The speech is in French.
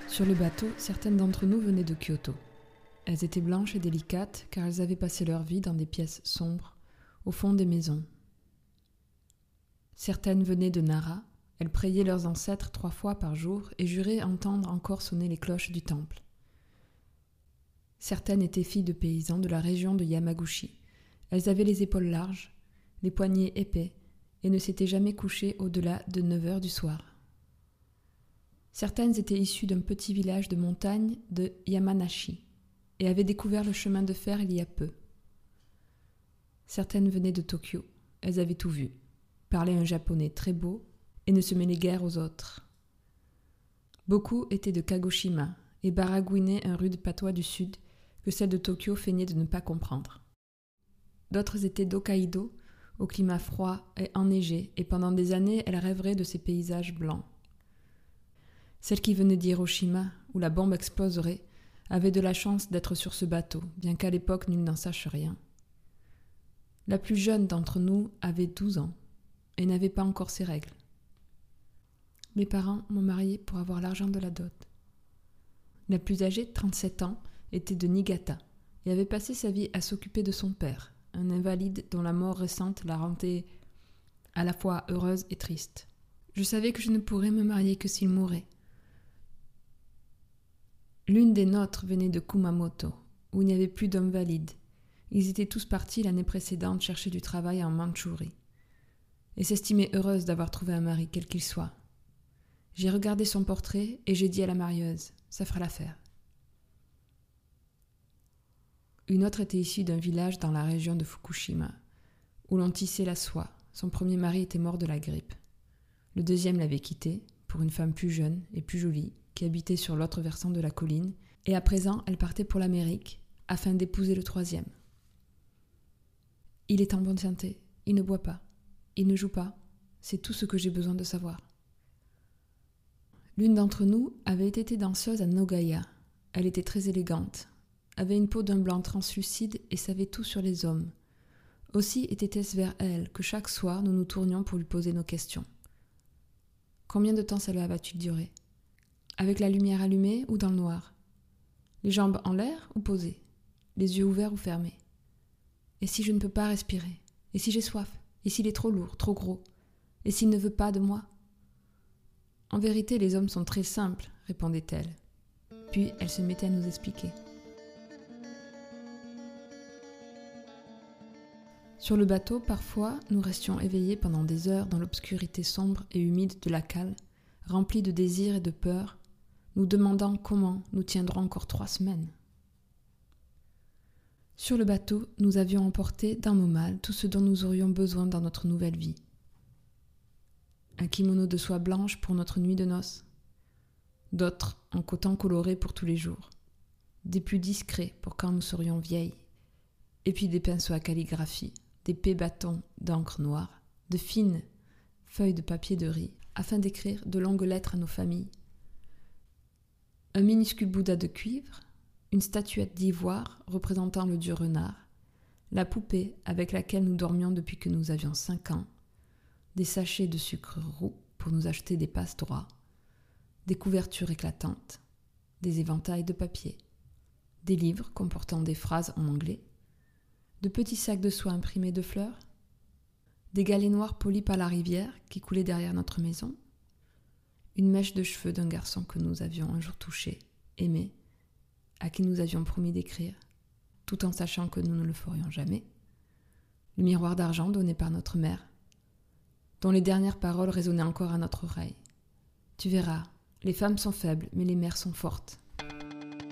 Sur le bateau, certaines d'entre nous venaient de Kyoto. Elles étaient blanches et délicates car elles avaient passé leur vie dans des pièces sombres, au fond des maisons. Certaines venaient de Nara, elles priaient leurs ancêtres 3 fois par jour et juraient entendre encore sonner les cloches du temple. Certaines étaient filles de paysans de la région de Yamaguchi. Elles avaient les épaules larges, les poignets épais et ne s'étaient jamais couchées au-delà de 9 heures du soir. Certaines étaient issues d'un petit village de montagne de Yamanashi et avaient découvert le chemin de fer il y a peu. Certaines venaient de Tokyo, elles avaient tout vu, parlaient un japonais très beau et ne se mêlaient guère aux autres. Beaucoup étaient de Kagoshima et baragouinaient un rude patois du sud que celles de Tokyo feignaient de ne pas comprendre. D'autres étaient d'Hokkaido, au climat froid et enneigé, et pendant des années elles rêveraient de ces paysages blancs. Celles qui venaient d'Hiroshima, où la bombe exploserait, avaient de la chance d'être sur ce bateau, bien qu'à l'époque nul n'en sache rien. La plus jeune d'entre nous avait 12 ans et n'avait pas encore ses règles. Mes parents m'ont mariée pour avoir l'argent de la dot. La plus âgée, 37 ans, était de Niigata et avait passé sa vie à s'occuper de son père, un invalide dont la mort récente la rendait à la fois heureuse et triste. Je savais que je ne pourrais me marier que s'il mourait. L'une des nôtres venait de Kumamoto, où il n'y avait plus d'hommes valides. Ils étaient tous partis l'année précédente chercher du travail en Mandchourie, et s'estimaient heureuses d'avoir trouvé un mari, quel qu'il soit. J'ai regardé son portrait et j'ai dit à la marieuse, ça fera l'affaire. Une autre était issue d'un village dans la région de Fukushima, où l'on tissait la soie. Son premier mari était mort de la grippe. Le deuxième l'avait quittée, pour une femme plus jeune et plus jolie, qui habitait sur l'autre versant de la colline, et à présent elle partait pour l'Amérique, afin d'épouser le troisième. Il est en bonne santé, il ne boit pas, il ne joue pas, c'est tout ce que j'ai besoin de savoir. L'une d'entre nous avait été danseuse à Nogaya. Elle était très élégante, avait une peau d'un blanc translucide et savait tout sur les hommes. Aussi était-ce vers elle que chaque soir nous nous tournions pour lui poser nos questions. Combien de temps cela va-t-il durer ? Avec la lumière allumée ou dans le noir ? Les jambes en l'air ou posées ? Les yeux ouverts ou fermés ? Et si je ne peux pas respirer ? Et si j'ai soif ? Et s'il est trop lourd, trop gros ? Et s'il ne veut pas de moi ? En vérité, les hommes sont très simples, répondait-elle. Puis elle se mettait à nous expliquer. Sur le bateau, parfois, nous restions éveillés pendant des heures dans l'obscurité sombre et humide de la cale, remplis de désirs et de peur, nous demandant comment nous tiendrons encore 3 semaines. Sur le bateau, nous avions emporté dans nos malles tout ce dont nous aurions besoin dans notre nouvelle vie. Un kimono de soie blanche pour notre nuit de noces, d'autres en coton coloré pour tous les jours, des plus discrets pour quand nous serions vieilles, et puis des pinceaux à calligraphie, d'épais bâtons d'encre noire, de fines feuilles de papier de riz, afin d'écrire de longues lettres à nos familles. Un minuscule Bouddha de cuivre, une statuette d'ivoire représentant le dieu renard, la poupée avec laquelle nous dormions depuis que nous avions 5 ans, des sachets de sucre roux pour nous acheter des passe-droits, des couvertures éclatantes, des éventails de papier, des livres comportant des phrases en anglais, de petits sacs de soie imprimés de fleurs, des galets noirs polis par la rivière qui coulait derrière notre maison, une mèche de cheveux d'un garçon que nous avions un jour touché, aimé, à qui nous avions promis d'écrire, tout en sachant que nous ne le ferions jamais, le miroir d'argent donné par notre mère, dont les dernières paroles résonnaient encore à notre oreille. Tu verras, les femmes sont faibles, mais les mères sont fortes.